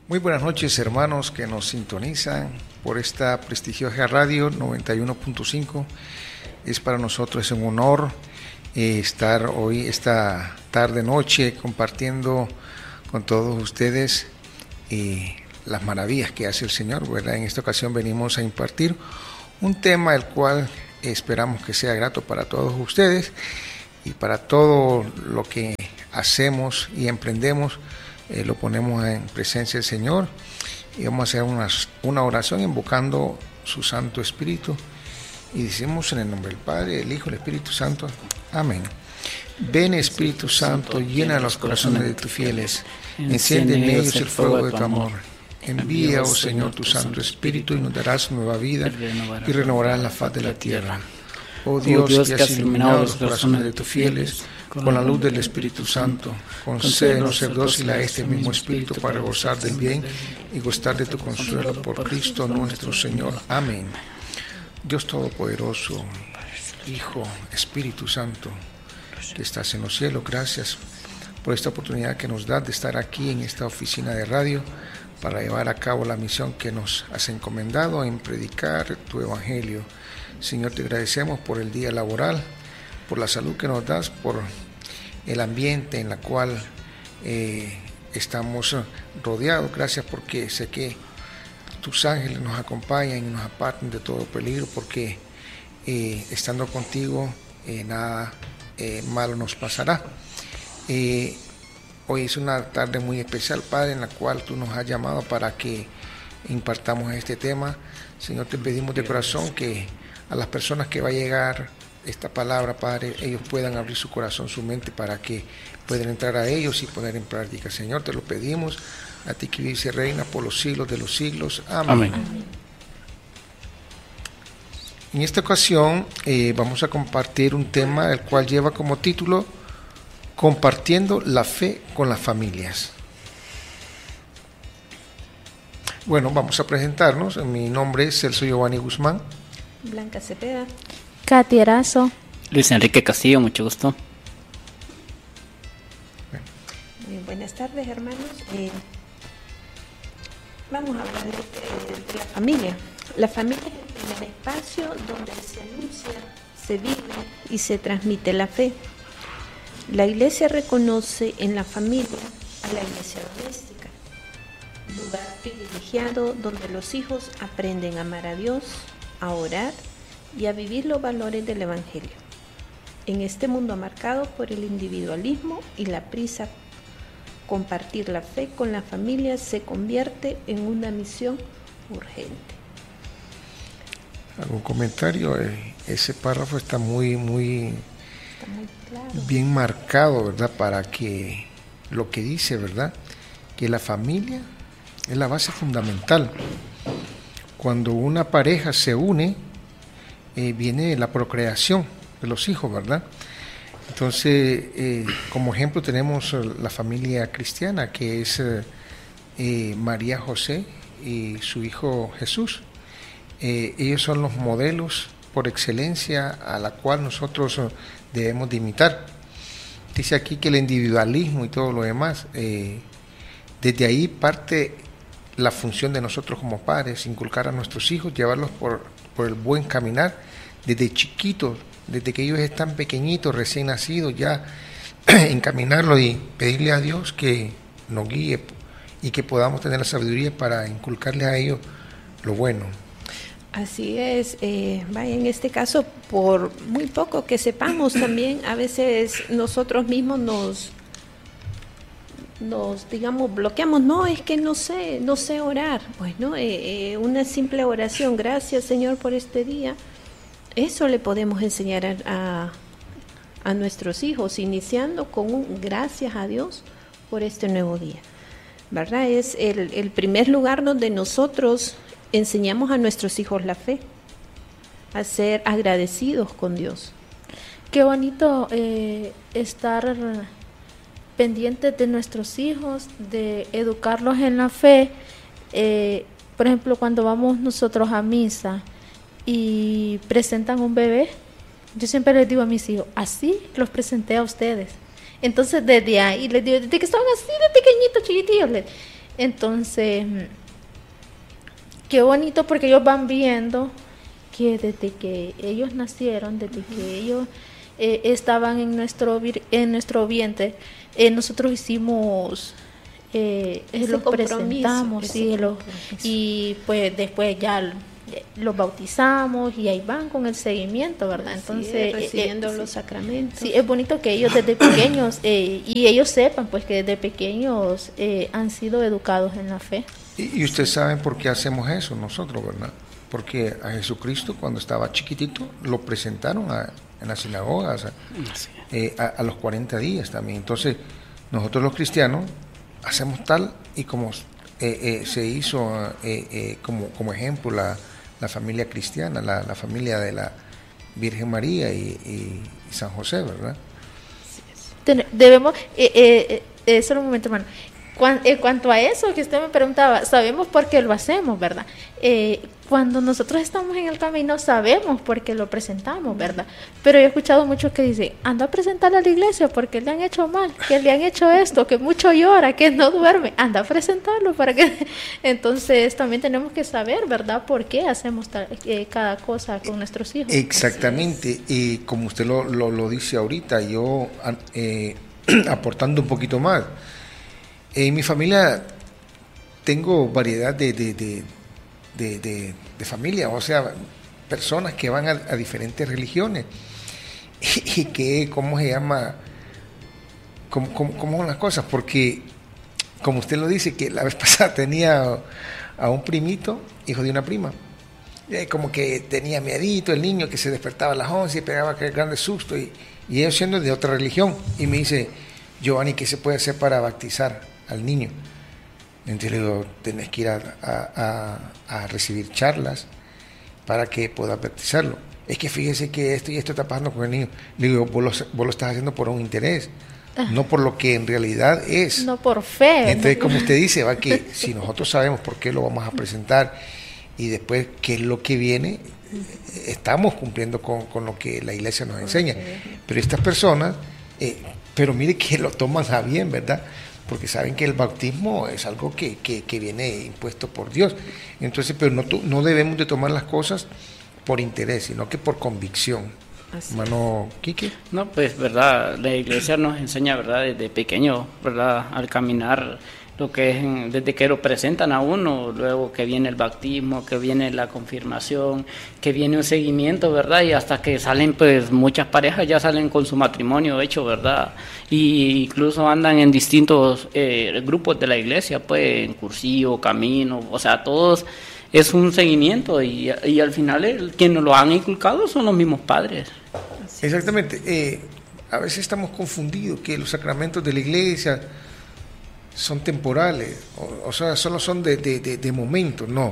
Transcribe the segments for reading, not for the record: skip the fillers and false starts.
Muy buenas noches, hermanos que nos sintonizan por esta prestigiosa radio 91.5. Es para nosotros un honor estar hoy, esta tarde-noche, compartiendo con todos ustedes las maravillas que hace el Señor, ¿verdad? En esta ocasión venimos a impartir un tema el cual esperamos que sea grato para todos ustedes y para todo lo que hacemos y emprendemos. Lo ponemos en presencia del Señor y vamos a hacer una oración invocando su Santo Espíritu y decimos en el nombre del Padre, el Hijo y el Espíritu Santo. Amén. Ven, Espíritu Santo, llena los corazones de tus fieles, enciende en ellos el fuego de tu amor. Envía, oh Señor, tu Santo Espíritu y nos darás nueva vida y renovarás la faz de la tierra. Oh Dios, que has iluminado los corazones de tus fieles con la luz del Espíritu Santo, concédenos ser dócil a este mismo Espíritu para gozar del bien y gustar de tu consuelo por Cristo nuestro Señor. Amén. Dios Todopoderoso, Hijo, Espíritu Santo, que estás en los cielos, gracias por esta oportunidad que nos das de estar aquí en esta oficina de radio para llevar a cabo la misión que nos has encomendado en predicar tu Evangelio. Señor, te agradecemos por el día laboral, por la salud que nos das, por el ambiente en el cual estamos rodeados. Gracias porque sé que tus ángeles nos acompañan y nos apartan de todo peligro, porque estando contigo nada malo nos pasará. Hoy es una tarde muy especial, Padre, en la cual tú nos has llamado para que impartamos este tema. Señor, te pedimos de corazón que a las personas que va a llegar esta palabra, Padre, ellos puedan abrir su corazón, su mente, para que puedan entrar a ellos y poner en práctica. Señor, te lo pedimos, a ti que vives y reina por los siglos de los siglos. Amén. Amén. En esta ocasión vamos a compartir un tema el cual lleva como título Compartiendo la fe con las familias. Bueno, vamos a presentarnos. Mi nombre es Celso Giovanni Guzmán. Blanca Cepeda. Katy Erazo. Luis Enrique Castillo, mucho gusto. Buenas tardes, hermanos. Vamos a hablar de la familia. La familia es el espacio donde se anuncia, se vive y se transmite la fe. La Iglesia reconoce en la familia a la Iglesia doméstica, lugar privilegiado donde los hijos aprenden a amar a Dios, a orar y a vivir los valores del Evangelio. En este mundo marcado por el individualismo y la prisa, compartir la fe con la familia se convierte en una misión urgente. ¿Algún comentario? Ese párrafo está muy claro, bien marcado, ¿verdad? Para que lo que dice, ¿verdad? Que la familia es la base fundamental. Cuando una pareja se une, viene la procreación de los hijos, ¿verdad? Entonces, como ejemplo tenemos la familia cristiana, que es María José y su hijo Jesús. Ellos son los modelos por excelencia a la cual nosotros debemos de imitar. Dice aquí que el individualismo y todo lo demás, desde ahí parte la función de nosotros como padres, inculcar a nuestros hijos, llevarlos por el buen caminar, desde chiquitos, desde que ellos están pequeñitos, recién nacidos, ya encaminarlos y pedirle a Dios que nos guíe y que podamos tener la sabiduría para inculcarles a ellos lo bueno. Así es, en este caso, por muy poco que sepamos también, a veces nosotros mismos nos digamos, bloqueamos. No, es que no sé orar. Bueno, una simple oración, gracias Señor por este día, eso le podemos enseñar a nuestros hijos, iniciando con un gracias a Dios por este nuevo día, ¿verdad? Es el primer lugar donde nosotros enseñamos a nuestros hijos la fe, a ser agradecidos con Dios. Qué bonito estar pendientes de nuestros hijos, de educarlos en la fe. Por ejemplo, cuando vamos nosotros a misa y presentan un bebé, yo siempre les digo a mis hijos, así los presenté a ustedes. Entonces desde ahí les digo, desde que estaban así de pequeñitos, chiquitillos, Entonces, qué bonito porque ellos van viendo que desde que ellos nacieron, desde que ellos estaban en nuestro vientre, nosotros hicimos, los presentamos, y pues después ya los bautizamos y ahí van con el seguimiento, ¿verdad? Entonces, recibiendo los sacramentos. Sí, es bonito que ellos desde pequeños, y ellos sepan pues que desde pequeños han sido educados en la fe. Y ustedes saben por qué hacemos eso nosotros, ¿verdad? Porque a Jesucristo cuando estaba chiquitito lo presentaron en la sinagoga, o sea, a los 40 días también. Entonces nosotros los cristianos hacemos tal y como se hizo como ejemplo la familia cristiana, la familia de la Virgen María y San José, ¿verdad? Debemos, solo un momento, hermano. En cuanto a eso que usted me preguntaba, sabemos por qué lo hacemos, ¿verdad? Cuando nosotros estamos en el camino sabemos por qué lo presentamos, ¿verdad? Pero yo he escuchado muchos que dicen, anda a presentarlo a la iglesia porque le han hecho mal, que le han hecho esto, que mucho llora, que no duerme, anda a presentarlo para que... Entonces también tenemos que saber, ¿verdad? Por qué hacemos cada cosa con nuestros hijos. Exactamente, y como usted lo dice ahorita, yo aportando un poquito más, en mi familia tengo variedad de familia, o sea, personas que van a diferentes religiones y que, ¿cómo se llama? ¿Cómo son las cosas? Porque, como usted lo dice, que la vez pasada tenía a un primito, hijo de una prima, como que tenía miedito el niño, que se despertaba a las 11 y pegaba aquel grande susto, y ellos siendo de otra religión, y me dice, Giovanni, ¿qué se puede hacer para bautizar al niño? Entonces le digo, tenés que ir a recibir charlas para que puedas bautizarlo. Es que fíjese que esto y esto está pasando con el niño. Le digo, vos lo estás haciendo por un interés, no por lo que en realidad es. No por fe. Entonces, como usted dice, va que si nosotros sabemos por qué lo vamos a presentar y después qué es lo que viene, estamos cumpliendo con lo que la iglesia nos enseña. Pero estas personas, pero mire que lo toman a bien, ¿verdad? Porque saben que el bautismo es algo que viene impuesto por Dios. Entonces, pero no debemos de tomar las cosas por interés, sino que por convicción. Así hermano Quique. No, pues, verdad, la iglesia nos enseña, verdad, desde pequeño, verdad, al caminar, lo que es desde que lo presentan a uno, luego que viene el bautismo, que viene la confirmación, que viene un seguimiento, ¿verdad? Y hasta que salen, pues muchas parejas ya salen con su matrimonio hecho, ¿verdad? Y incluso andan en distintos grupos de la iglesia, pues en cursillo, camino, o sea, todos es un seguimiento y al final quienes nos lo han inculcado son los mismos padres. Exactamente. A veces estamos confundidos que los sacramentos de la iglesia son temporales, o sea, solo son de momento. No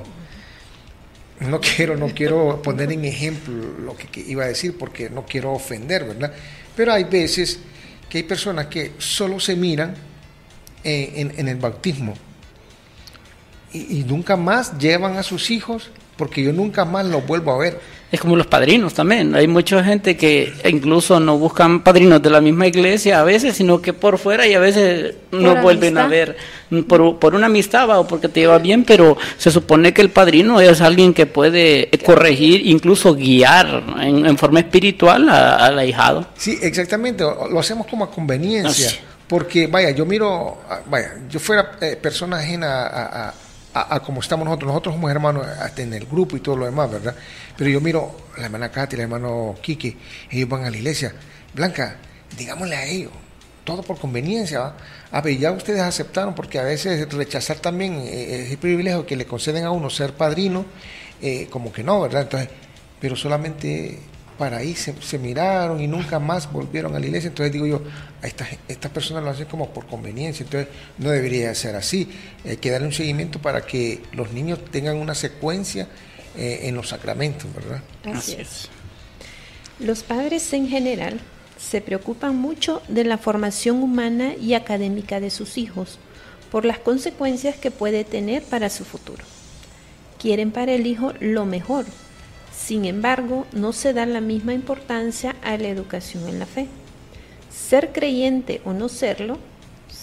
quiero poner en ejemplo lo que iba a decir porque no quiero ofender, ¿verdad? Pero hay veces que hay personas que solo se miran en el bautismo y nunca más llevan a sus hijos, porque yo nunca más los vuelvo a ver. Es como los padrinos también. Hay mucha gente que incluso no buscan padrinos de la misma iglesia a veces, sino que por fuera, y a veces no vuelven a ver por una amistad o porque te lleva bien, pero se supone que el padrino es alguien que puede corregir, incluso guiar en forma espiritual al ahijado. Sí, exactamente. Lo hacemos como a conveniencia. Porque, yo fuera persona ajena a como estamos nosotros somos hermanos hasta en el grupo y todo lo demás, ¿verdad? Pero yo miro a la hermana Katy, el hermano Quique, ellos van a la iglesia. Blanca, digámosle a ellos, todo por conveniencia, ¿va? Pero ya ustedes aceptaron, porque a veces rechazar también es el privilegio que le conceden a uno ser padrino, como que no, ¿verdad? Entonces, pero solamente para ahí se miraron y nunca más volvieron a la iglesia. Entonces digo yo, estas personas lo hacen como por conveniencia, entonces no debería ser así. Hay que darle un seguimiento para que los niños tengan una secuencia en los sacramentos, ¿verdad? Así es. Los padres en general se preocupan mucho de la formación humana y académica de sus hijos por las consecuencias que puede tener para su futuro. Quieren para el hijo lo mejor. Sin embargo, no se da la misma importancia a la educación en la fe. Ser creyente o no serlo,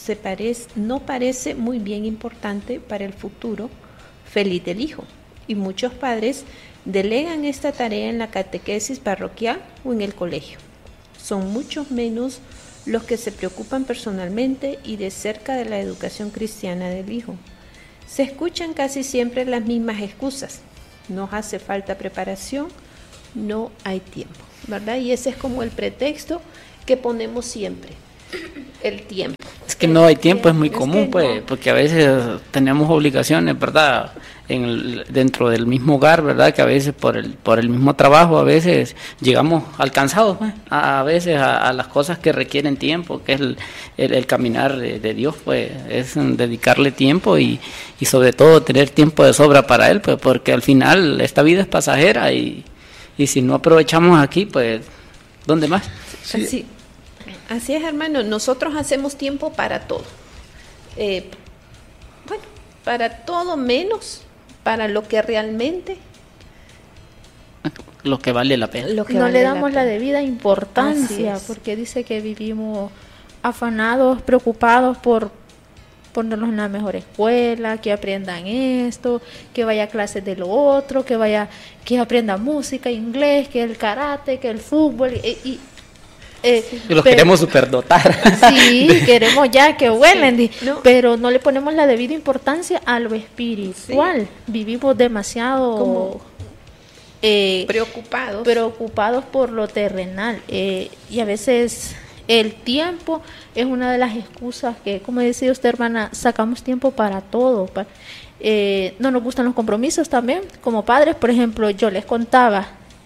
no parece muy bien importante para el futuro feliz del hijo, y muchos padres delegan esta tarea en la catequesis parroquial o en el colegio. Son muchos menos los que se preocupan personalmente y de cerca de la educación cristiana del hijo. Se escuchan casi siempre las mismas excusas: nos hace falta preparación, no hay tiempo, ¿verdad? Y ese es como el pretexto que ponemos siempre, el tiempo. Es que no hay tiempo, es muy común, pues, no. Porque a veces tenemos obligaciones, ¿verdad? Dentro del mismo hogar, ¿verdad? Que a veces por el mismo trabajo, a veces llegamos alcanzados, pues, a veces a las cosas que requieren tiempo, que es el caminar de Dios, pues, es dedicarle tiempo y sobre todo tener tiempo de sobra para Él, pues, porque al final esta vida es pasajera y si no aprovechamos aquí, pues, ¿dónde más? Sí. Así es, hermano, nosotros hacemos tiempo para todo. Para todo menos para lo que realmente... Lo que vale la pena. No le damos la debida importancia, porque dice que vivimos afanados, preocupados por ponerlos en la mejor escuela, que aprendan esto, que vaya a clases de lo otro, que aprenda música, inglés, que el karate, que el fútbol y los queremos superdotar. Sí, queremos ya que vuelen, sí, no. Pero no le ponemos la debida importancia a lo espiritual. Sí. Vivimos demasiado preocupados por lo terrenal, y a veces el tiempo es una de las excusas que, como decía usted, hermana, sacamos tiempo para todo. No nos gustan los compromisos también como padres. Por ejemplo, yo les contaba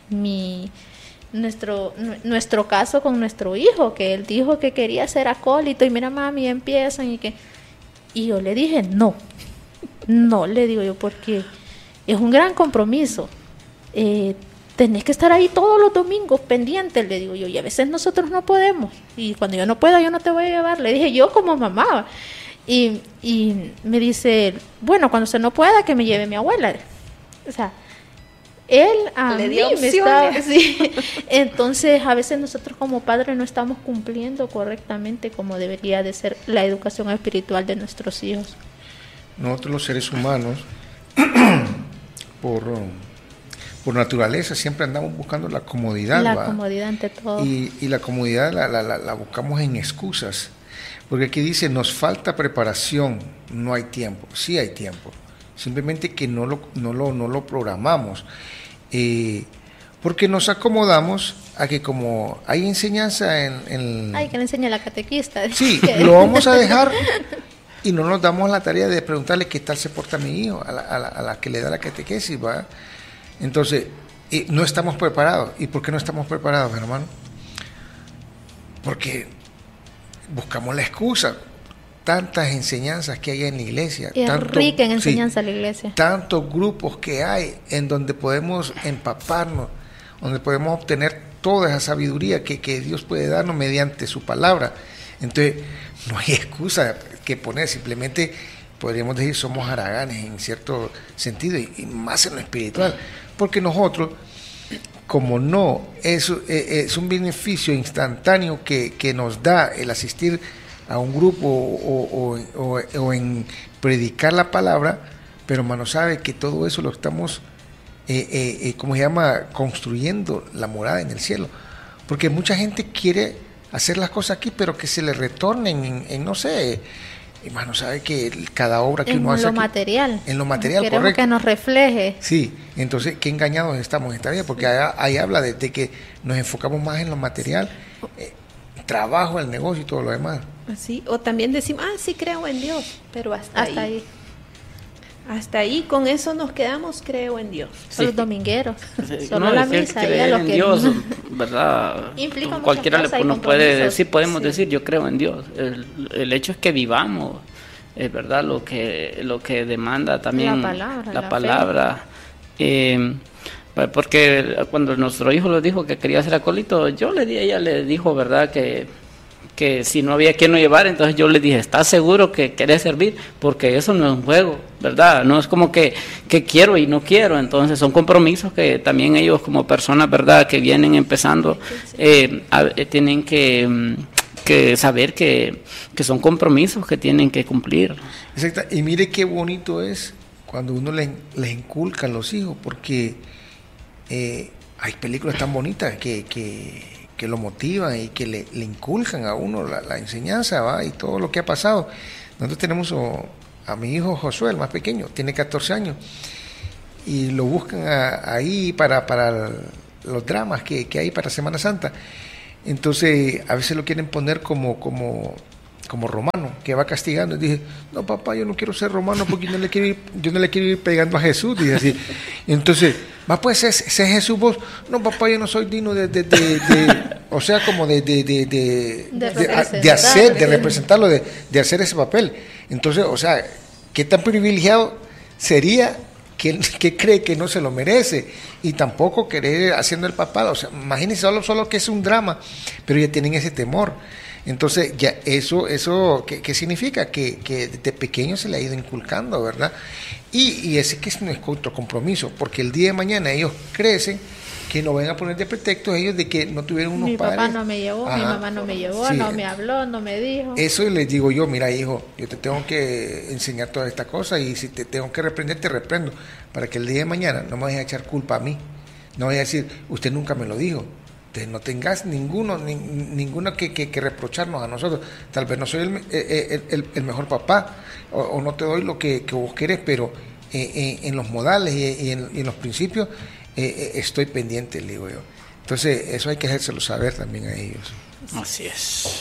nuestro caso con nuestro hijo, que él dijo que quería ser acólito, y mira, mami, empiezan y yo le dije no, le digo yo, porque es un gran compromiso, tenés que estar ahí todos los domingos pendientes, le digo yo, y a veces nosotros no podemos, y cuando yo no pueda, yo no te voy a llevar, le dije yo como mamá, y me dice, bueno, cuando se no pueda, que me lleve mi abuela. O sea, él a le mí dio me estaba, sí. Entonces a veces nosotros como padres no estamos cumpliendo correctamente como debería de ser la educación espiritual de nuestros hijos. Nosotros los seres humanos por naturaleza siempre andamos buscando la comodidad, comodidad ante todo, y la comodidad la buscamos en excusas, porque aquí dice nos falta preparación, no hay tiempo. Sí hay tiempo, simplemente que no lo programamos, porque nos acomodamos a que como hay enseñanza que le enseña la catequista. Sí, lo vamos a dejar y no nos damos la tarea de preguntarle qué tal se porta mi hijo a la que le da la catequesis, ¿va? Entonces, no estamos preparados. ¿Y por qué no estamos preparados, hermano? Porque buscamos la excusa. Tantas enseñanzas que hay en la iglesia. Es rica en enseñanza la iglesia. Tantos grupos que hay en donde podemos empaparnos, donde podemos obtener toda esa sabiduría que Dios puede darnos mediante su palabra. Entonces, no hay excusa que poner, simplemente podríamos decir somos haraganes en cierto sentido, y más en lo espiritual, porque nosotros, como no es un beneficio instantáneo que nos da el asistir a un grupo o en predicar la palabra, pero hermano, sabe que todo eso lo estamos ¿cómo se llama? Construyendo la morada en el cielo, porque mucha gente quiere hacer las cosas aquí, pero que se le retornen en no sé, hermano, sabe que cada obra que uno hace en lo material, queremos correcto, que nos refleje. Sí, entonces qué engañados estamos en esta vida, porque ahí habla de que nos enfocamos más en lo material, trabajo, el negocio y todo lo demás. Así, o también decimos, sí creo en Dios, pero hasta ahí. Hasta ahí, con eso nos quedamos, creo en Dios. Sí. Los domingueros, solo la misa. Creer en Dios, ¿verdad? Cualquiera nos puede decir, podemos decir, yo creo en Dios. El hecho es que vivamos, es verdad, lo que demanda también la palabra. Porque cuando nuestro hijo le dijo que quería ser acólito, ella le dijo, ¿verdad?, que si no había quien lo llevar, entonces yo le dije, ¿estás seguro que querés servir? Porque eso no es un juego, ¿verdad? No es como que quiero y no quiero. Entonces son compromisos que también ellos como personas, ¿verdad?, que vienen empezando, tienen que que saber que son compromisos que tienen que cumplir. Exacto. Y mire qué bonito es cuando uno les inculca a los hijos, porque hay películas tan bonitas que lo motivan y que le inculcan a uno la enseñanza, ¿va? Y todo lo que ha pasado. Nosotros tenemos a mi hijo Josué, el más pequeño, tiene 14 años, y lo buscan ahí para los dramas que hay para Semana Santa. Entonces a veces lo quieren poner como romano, que va castigando. Y dije, no papá, yo no quiero ser romano porque yo no le quiero ir pegando a Jesús. Dije así. Entonces, va pues, ¿es Jesús vos? No papá, yo no soy digno o sea, como de representarlo, de hacer ese papel. Entonces, o sea, ¿qué tan privilegiado sería que cree que no se lo merece? Y tampoco querer haciendo el papado. O sea, imagínense solo que es un drama, pero ya tienen ese temor. Entonces, ya eso ¿qué significa? Que desde pequeño se le ha ido inculcando, ¿verdad? Y ese que es nuestro compromiso, porque el día de mañana ellos crecen, que no van a poner de pretexto ellos de que no tuvieron unos padres. Mi papá no me llevó, mi mamá no me llevó, sí. No me habló, no me dijo. Eso les digo yo, mira hijo, yo te tengo que enseñar todas estas cosas, y si te tengo que reprender, te reprendo, para que el día de mañana no me vayas a echar culpa a mí, no vayas a decir, usted nunca me lo dijo. No tengas ninguno que reprocharnos a nosotros. Tal vez no soy el mejor papá, o no te doy lo que vos querés, pero en los modales y en los principios estoy pendiente, le digo yo. Entonces eso hay que hacérselo saber también a ellos. Así es.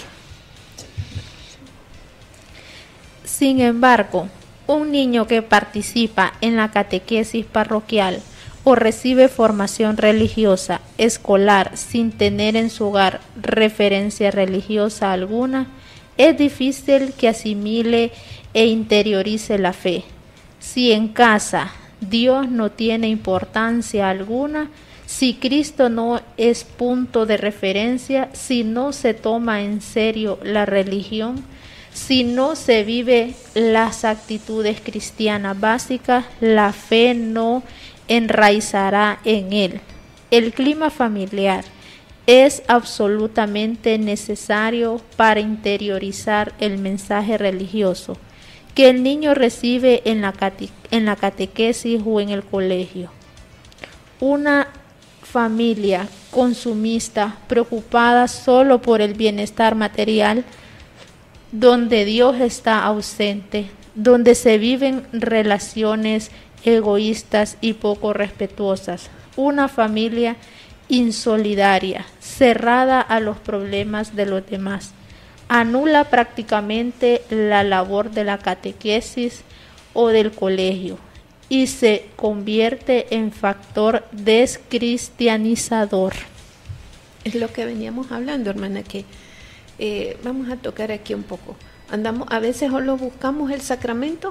Sin embargo, un niño que participa en la catequesis parroquial o recibe formación religiosa escolar sin tener en su hogar referencia religiosa alguna, es difícil que asimile e interiorice la fe. Si en casa Dios no tiene importancia alguna, si Cristo no es punto de referencia, si no se toma en serio la religión, si no se vive las actitudes cristianas básicas, la fe no enraizará en él. El clima familiar es absolutamente necesario para interiorizar el mensaje religioso que el niño recibe en la catequesis o en el colegio. Una familia consumista preocupada solo por el bienestar material, donde Dios está ausente, donde se viven relaciones egoístas y poco respetuosas, una familia insolidaria, cerrada a los problemas de los demás, anula prácticamente la labor de la catequesis o del colegio y se convierte en factor descristianizador. Es lo que veníamos hablando, hermana, que vamos a tocar aquí un poco. A veces solo buscamos el sacramento,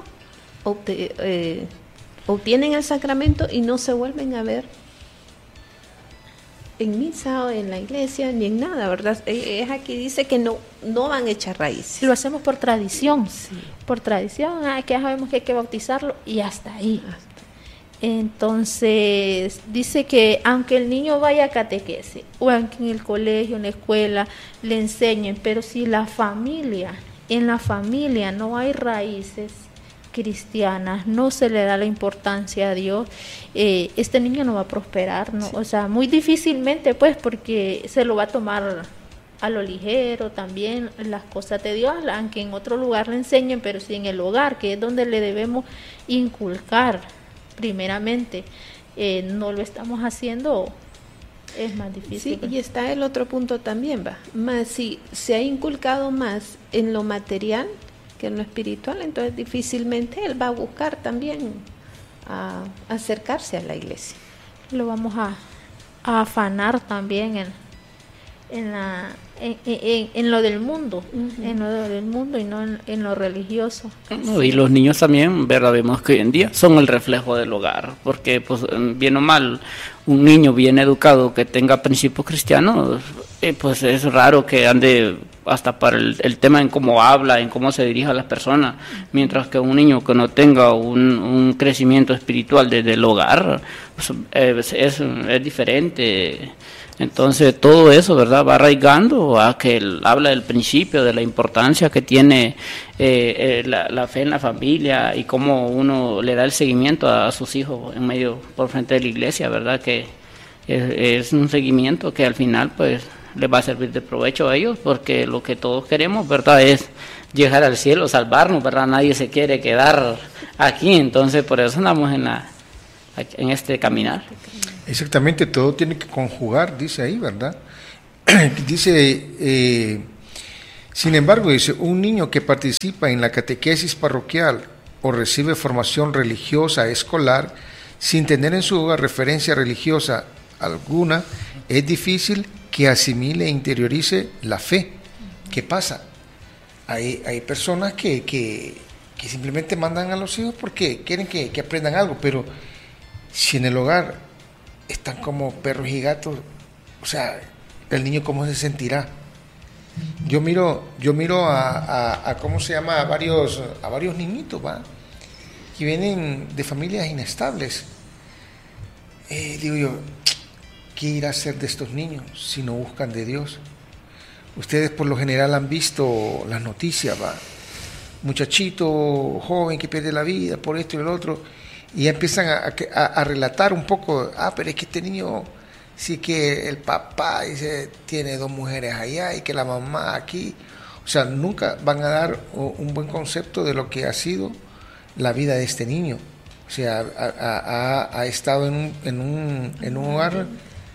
obtienen el sacramento y no se vuelven a ver en misa o en la iglesia ni en nada, ¿verdad? Es aquí dice que no van a echar raíces. Lo hacemos por tradición, sí. Por tradición, que ya sabemos que hay que bautizarlo y hasta ahí. Entonces dice que aunque el niño vaya a catequesis o aunque en el colegio, en la escuela le enseñen, pero si en la familia no hay raíces cristianas, no se le da la importancia a Dios, este niño no va a prosperar, ¿no? Sí. O sea, muy difícilmente, pues, porque se lo va a tomar a lo ligero también las cosas de Dios, aunque en otro lugar le enseñen, pero sí en el hogar, que es donde le debemos inculcar primeramente, no lo estamos haciendo, es más difícil. Sí, y está el otro punto también, más si se ha inculcado más en lo material que en lo espiritual, entonces difícilmente él va a buscar también acercarse a la iglesia. Lo vamos a afanar también en lo del mundo, en lo del mundo y no en lo religioso. Y los niños también, verdad, vemos que hoy en día son el reflejo del hogar, porque pues bien o mal, un niño bien educado que tenga principios cristianos, pues es raro que ande hasta para el tema en cómo habla, en cómo se dirige a las personas, mientras que un niño que no tenga un crecimiento espiritual desde el hogar, pues, es diferente Entonces todo eso, ¿verdad?, va arraigando a que habla del principio, de la importancia que tiene la fe en la familia y cómo uno le da el seguimiento a sus hijos en medio, por frente de la iglesia, ¿verdad?, que es un seguimiento que al final pues les va a servir de provecho a ellos, porque lo que todos queremos, ¿verdad?, es llegar al cielo, salvarnos, ¿verdad? Nadie se quiere quedar aquí, entonces por eso andamos en este caminar. Exactamente, todo tiene que conjugar, dice ahí, ¿verdad? Dice, sin embargo, dice, un niño que participa en la catequesis parroquial o recibe formación religiosa escolar sin tener en su hogar referencia religiosa alguna, es difícil que asimile e interiorice la fe. ¿Qué pasa? Hay personas que simplemente mandan a los hijos porque quieren que aprendan algo, pero si en el hogar están como perros y gatos, o sea, el niño cómo se sentirá. Yo miro a ¿cómo se llama? a varios niñitos, ¿va?, que vienen de familias inestables. Digo yo, ¿qué irá a hacer de estos niños si no buscan de Dios? Ustedes por lo general han visto las noticias, ¿va?, muchachito joven que pierde la vida por esto y lo otro, y ya empiezan a relatar un poco, pero es que este niño, sí, que el papá dice, tiene 2 mujeres allá y que la mamá aquí. O sea, nunca van a dar un buen concepto de lo que ha sido la vida de este niño. O sea, ha estado en un hogar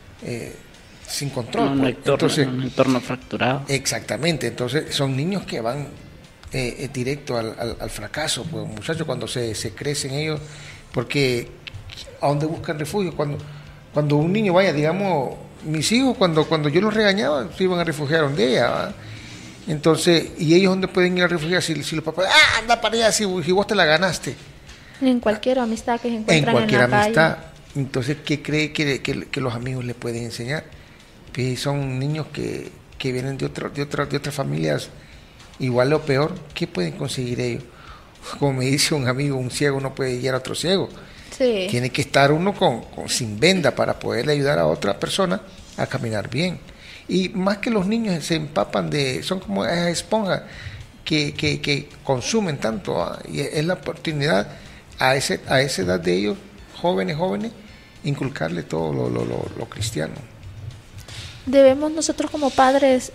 sin control. Un entorno fracturado. Exactamente, entonces son niños que van directo al fracaso, pues muchachos, cuando se crecen ellos, porque ¿a dónde buscan refugio? Cuando un niño vaya, digamos, mis hijos, cuando yo los regañaba, se iban a refugiar donde ella, ¿va? Entonces, ¿y ellos dónde pueden ir a refugiar si los papás, anda para allá, si vos te la ganaste? En cualquier amistad que se encuentran en cualquier la amistad. calle. Entonces, ¿qué cree que los amigos le pueden enseñar? Que son niños que vienen de otras familias igual o peor. ¿Qué pueden conseguir ellos? Como me dice un amigo, un ciego no puede guiar a otro ciego. Sí. Tiene que estar uno sin venda para poderle ayudar a otra persona a caminar bien. Y más que los niños se empapan son como esas esponjas que consumen tanto, y es la oportunidad a esa edad de ellos, jóvenes, inculcarle todo lo cristiano. Debemos nosotros como padres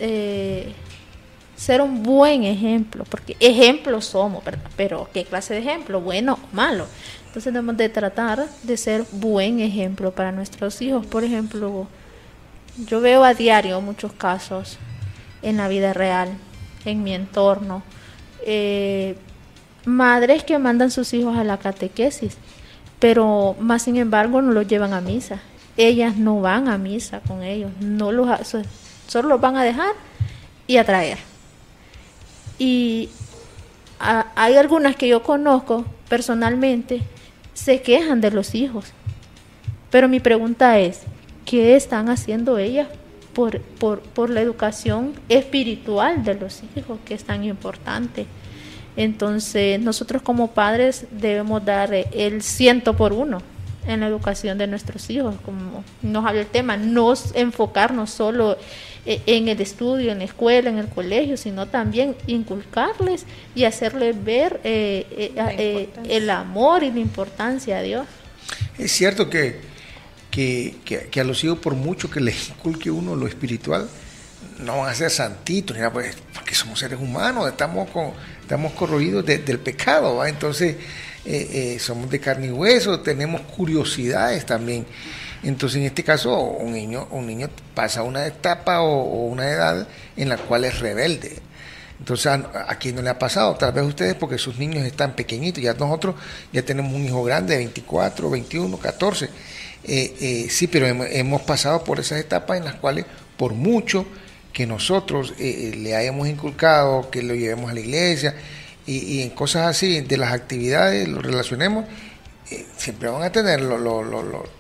ser un buen ejemplo, porque ejemplos somos, ¿verdad? Pero ¿qué clase de ejemplo? ¿Bueno o malo? Entonces debemos de tratar de ser buen ejemplo para nuestros hijos. Por ejemplo, yo veo a diario muchos casos en la vida real, en mi entorno, madres que mandan sus hijos a la catequesis, pero más sin embargo no los llevan a misa. Ellas no van a misa con ellos, solo los van a dejar y a traer. Y hay algunas que yo conozco personalmente, se quejan de los hijos, pero mi pregunta es, ¿qué están haciendo ellas por la educación espiritual de los hijos, que es tan importante? Entonces nosotros como padres debemos dar el 100% en la educación de nuestros hijos, como nos habla el tema, no enfocarnos solo en el estudio, en la escuela, en el colegio, sino también inculcarles y hacerles ver el amor y la importancia a Dios. Es cierto que a los hijos, por mucho que les inculque uno lo espiritual, no van a ser santitos, pues, porque somos seres humanos, estamos corroídos del pecado, ¿va? Entonces somos de carne y hueso, tenemos curiosidades también. Entonces, en este caso, un niño pasa una etapa o una edad en la cual es rebelde. Entonces, ¿a quién no le ha pasado? Tal vez a ustedes, porque sus niños están pequeñitos. Ya nosotros ya tenemos un hijo grande de 24, 21, 14. Sí, pero hemos pasado por esas etapas en las cuales, por mucho que nosotros le hayamos inculcado, que lo llevemos a la iglesia y en cosas así, de las actividades, lo relacionemos, siempre van a tener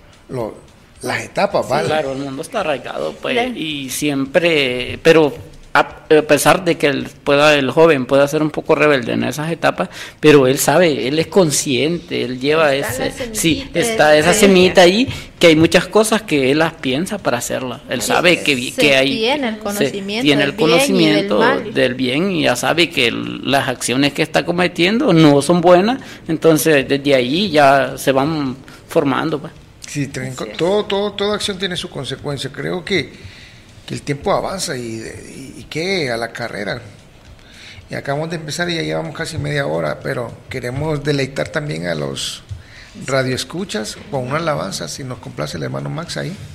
las etapas, ¿vale? Sí, claro, el mundo está arraigado, pues, y siempre, pero a pesar de que el joven pueda ser un poco rebelde en esas etapas, pero él sabe, él es consciente, él lleva esa semillita ahí, que hay muchas cosas que él las piensa para hacerlas. Él sabe que hay, tiene el conocimiento del bien y ya sabe que las acciones que está cometiendo no son buenas, entonces desde ahí ya se van formando, pues. Sí, toda acción tiene su consecuencia. Creo que el tiempo avanza y que a la carrera. Y acabamos de empezar y ya llevamos casi media hora, pero queremos deleitar también a los radioescuchas con una alabanza, si nos complace el hermano Max ahí.